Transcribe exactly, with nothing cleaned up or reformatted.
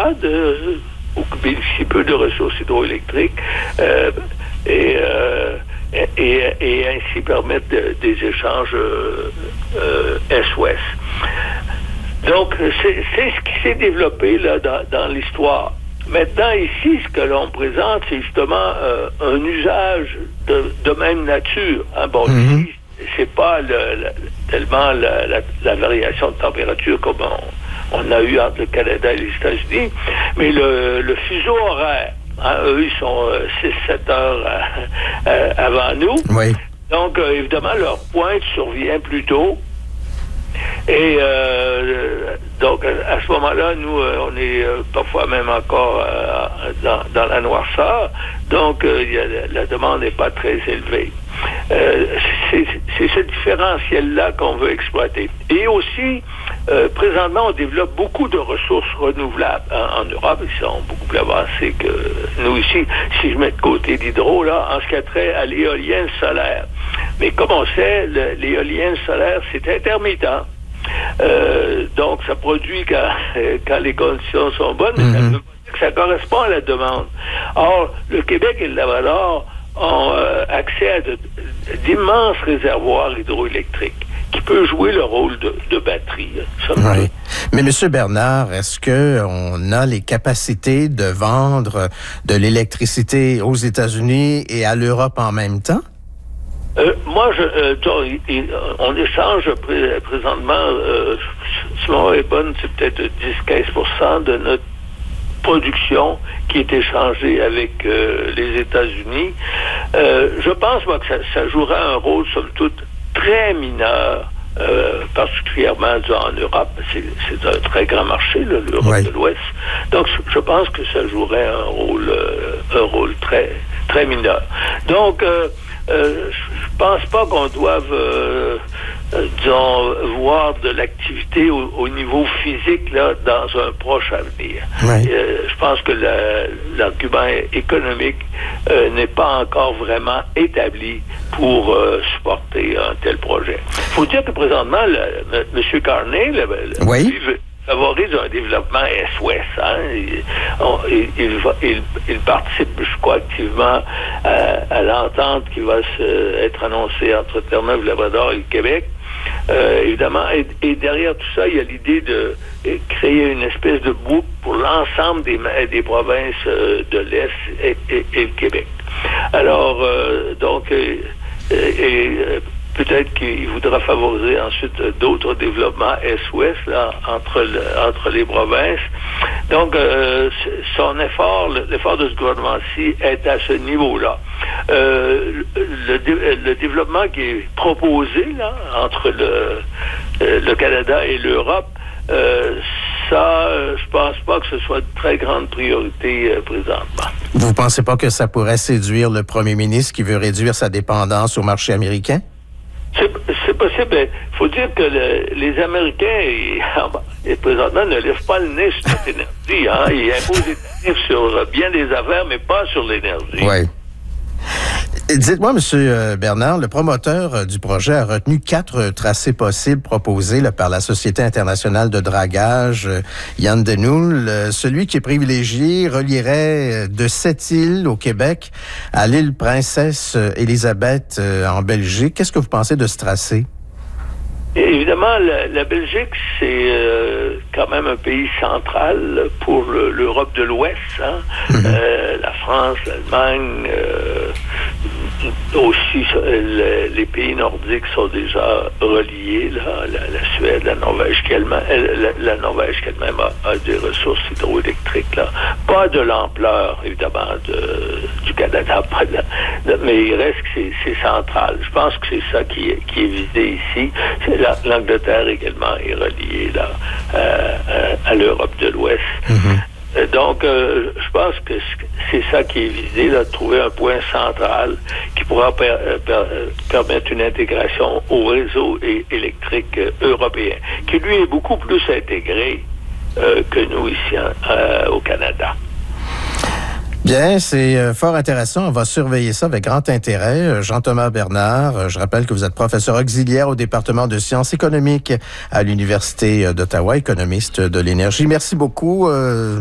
pas de, ou qui bénéficient peu de ressources hydroélectriques, euh, et, euh, et, et ainsi permettre de, des échanges euh, euh, Est-Ouest. Donc, c'est, c'est ce qui s'est développé là, dans, dans l'histoire. Maintenant, ici, ce que l'on présente, c'est justement euh, un usage de, de même nature. Hein, bon, mm-hmm. ici, c'est pas le, le, tellement la, la, la variation de température comme on, on a eu entre le Canada et les États-Unis, mais le, le fuseau horaire. Hein, eux, ils sont euh, six sept heures à, à, avant nous. Oui. Donc, euh, évidemment, leur pointe survient plus tôt. Et euh, donc, à ce moment-là, nous, euh, on est euh, parfois même encore euh, dans, dans la noirceur. Donc, euh, y a, la demande n'est pas très élevée. Euh, c'est, c'est ce différentiel-là qu'on veut exploiter. Et aussi, euh, présentement, on développe beaucoup de ressources renouvelables. En, en Europe, ils sont beaucoup plus avancés que nous ici. Si je mets de côté l'hydro, là, en ce qui a trait à l'éolienne solaire. Mais comme on sait, le, l'éolienne solaire, c'est intermittent. Euh, donc, ça produit quand, quand les conditions sont bonnes, mais mm-hmm. ça veut pas dire que ça correspond à la demande. Or, le Québec et le Labrador ont euh, accès à de, d'immenses réservoirs hydroélectriques qui peuvent jouer le rôle de, de batterie. Oui. Mais M. Bernard, est-ce qu'on a les capacités de vendre de l'électricité aux États-Unis et à l'Europe en même temps? Euh, moi, je, euh, toi, il, il, on échange pré- présentement, euh, si ma mémoire est bonne, c'est peut-être dix à quinze pour cent de notre production qui est échangée avec euh, les États-Unis. Euh, je pense, moi, que ça, ça jouera un rôle, somme toute, très mineur, euh, particulièrement en Europe. C'est, c'est un très grand marché, là, l'Europe oui. de l'Ouest. Donc, je pense que ça jouerait un rôle, euh, un rôle très, très mineur. Donc, euh, Euh, je pense pas qu'on doive, euh, euh, disons, voir de l'activité au, au niveau physique là dans un proche avenir. Oui. Euh, je pense que la, l'argument économique euh, n'est pas encore vraiment établi pour euh, supporter un tel projet. Il faut dire que présentement, le, le, M. Carney, le, le, oui. lui, favorise un développement Est-Ouest. Hein? Il, on, il, il, il, il participe, je crois, activement à, à l'entente qui va se, être annoncée entre Terre-Neuve, Labrador et le Québec. Euh, évidemment, et, et derrière tout ça, il y a l'idée de créer une espèce de boucle pour l'ensemble des, des provinces euh, de l'Est et, et, et le Québec. Alors, euh, donc, et, et, peut-être qu'il voudra favoriser ensuite d'autres développements Est-Ouest là, entre, le, entre les provinces. Donc, euh, son effort, l'effort de ce gouvernement-ci est à ce niveau-là. Euh, le, le développement qui est proposé là, entre le, le Canada et l'Europe, euh, ça, je pense pas que ce soit de très grande priorité euh, présentement. Vous pensez pas que ça pourrait séduire le premier ministre qui veut réduire sa dépendance au marché américain? C'est, c'est possible. Il faut dire que le, les Américains, ils, et présentement, ne lèvent pas le nez sur cette énergie. Hein. Ils imposent des tarifs sur bien des affaires, mais pas sur l'énergie. Oui. Dites-moi, M. Bernard, le promoteur du projet a retenu quatre tracés possibles proposés là, par la Société internationale de dragage, Yann Denoul. Celui qui est privilégié relierait de Sept-Îles au Québec à l'île Princesse-Élisabeth en Belgique. Qu'est-ce que vous pensez de ce tracé? Évidemment, la, la Belgique, c'est euh, quand même un pays central pour le, l'Europe de l'Ouest. Hein? Mm-hmm. Euh, la France, l'Allemagne, euh, aussi le, les pays nordiques sont déjà reliés. Là, la, la Suède, la Norvège, qui elle-même, la, la Norvège qui elle-même a, a des ressources hydroélectriques. Là. Pas de l'ampleur, évidemment, de, du Canada, pas de, de, mais il reste que c'est, c'est central. Je pense que c'est ça qui, qui est visé ici. C'est L'Angleterre également est reliée là, euh, à l'Europe de l'Ouest. Mm-hmm. Donc, euh, je pense que c'est ça qui est visé, là, de trouver un point central qui pourra per, per, permettre une intégration au réseau électrique européen, qui lui est beaucoup plus intégré euh, que nous ici euh, au Canada. Bien, c'est fort intéressant. On va surveiller ça avec grand intérêt. Jean-Thomas Bernard, je rappelle que vous êtes professeur auxiliaire au département de sciences économiques à l'Université d'Ottawa, économiste de l'énergie. Merci beaucoup.